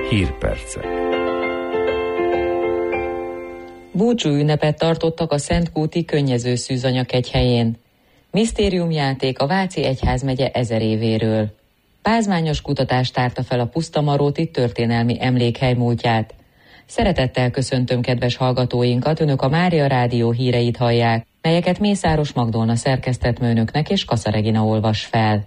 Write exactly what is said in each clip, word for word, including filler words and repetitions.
Hírpercek. Búcsú ünnepet tartottak a Szentkúti Könnyező Szűzanya kegyhelyén. Misztériumjáték a Váci egyházmegye ezer évéről. Pázmányos kutatást tárta fel a Pusztamaróti történelmi emlékhely múltját. Szeretettel köszöntöm kedves hallgatóinkat, Önök a Mária Rádió híreit hallják, melyeket Mészáros Magdolna szerkesztettműnöknek és Kassa Regina olvas fel.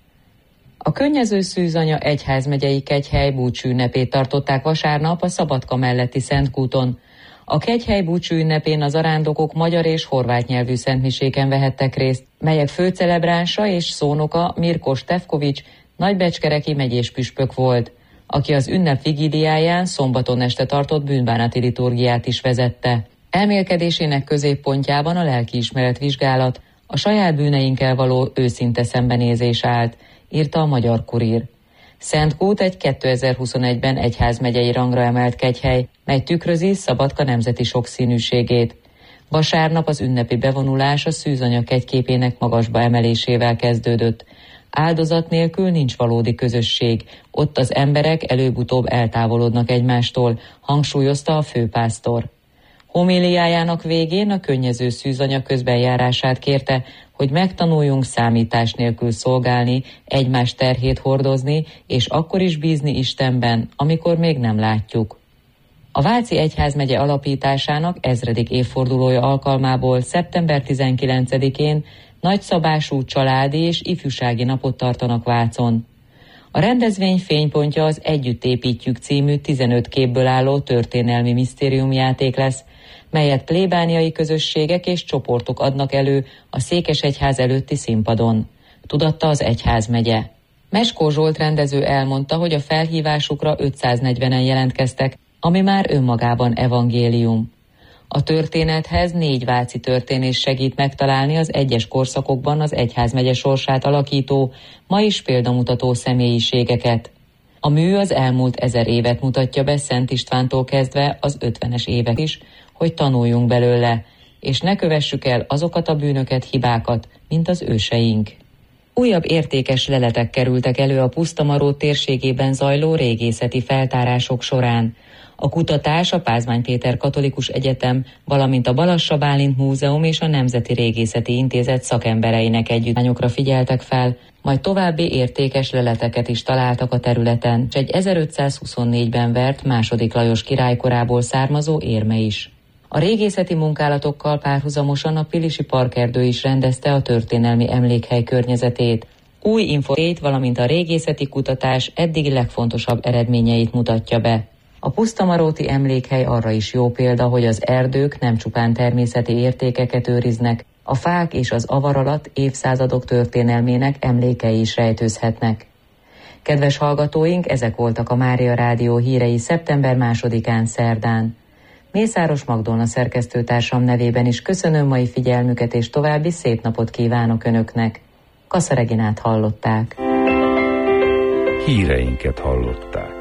A Könnyező Szűzanya egyházmegyei kegyhely búcsú ünnepét tartották vasárnap a Szabadka melletti Szentkúton. A kegyhely búcsú ünnepén az arándokok magyar és horvát nyelvű szentmiséken vehettek részt, melyek főcelebránsa és szónoka Mirko Stefkovics nagybecskereki megyés püspök volt, aki az ünnep vigíliáján szombaton este tartott bűnbánati liturgiát is vezette. Elmélkedésének középpontjában a lelkiismeret vizsgálat, a saját bűneinkkel való őszinte szembenézés állt, írta a Magyar Kurír. Szentkút egy kétezer-huszonegyben egyházmegyei rangra emelt kegyhely, mely tükrözi Szabadka nemzeti sokszínűségét. Vasárnap az ünnepi bevonulás a szűzanya kegyképének magasba emelésével kezdődött. Áldozat nélkül nincs valódi közösség, ott az emberek előbb-utóbb eltávolodnak egymástól, hangsúlyozta a főpásztor. Homéliájának végén a Könnyező Szűzanya közbenjárását kérte, hogy megtanuljunk számítás nélkül szolgálni, egymás terhét hordozni, és akkor is bízni Istenben, amikor még nem látjuk. A Váci egyházmegye alapításának ezredik évfordulója alkalmából szeptember tizenkilencedikén nagyszabású családi és ifjúsági napot tartanak Vácon. A rendezvény fénypontja az Együtt építjük című tizenöt képből álló történelmi misztériumjáték lesz, melyet plébániai közösségek és csoportok adnak elő a Székesegyház előtti színpadon, tudatta az egyházmegye. Meskó Zsolt rendező elmondta, hogy a felhívásukra ötszáznegyvenen jelentkeztek, ami már önmagában evangélium. A történethez négy váci történész segít megtalálni az egyes korszakokban az egyházmegye sorsát alakító, ma is példamutató személyiségeket. A mű az elmúlt ezer évet mutatja be Szent Istvántól kezdve az ötvenes évek is, hogy tanuljunk belőle, és ne kövessük el azokat a bűnöket, hibákat, mint az őseink. Újabb értékes leletek kerültek elő a Pusztamaró térségében zajló régészeti feltárások során. A kutatás a Pázmány Péter Katolikus Egyetem, valamint a Balassa Bálint Múzeum és a Nemzeti Régészeti Intézet szakembereinek együttmányokra figyeltek fel, majd további értékes leleteket is találtak a területen, és egy ezerötszázhuszonnégyben vert második Lajos király korából származó érme is. A régészeti munkálatokkal párhuzamosan a Pilisi Parkerdő is rendezte a történelmi emlékhely környezetét. Új infót, valamint a régészeti kutatás eddigi legfontosabb eredményeit mutatja be. A Pusztamaróti emlékhely arra is jó példa, hogy az erdők nem csupán természeti értékeket őriznek, a fák és az avar alatt évszázadok történelmének emlékei is rejtőzhetnek. Kedves hallgatóink, ezek voltak a Mária Rádió hírei szeptember másodikán szerdán. Mészáros Magdolna szerkesztőtársam nevében is köszönöm mai figyelmüket, és további szép napot kívánok Önöknek. Kassa Reginát hallották. Híreinket hallották.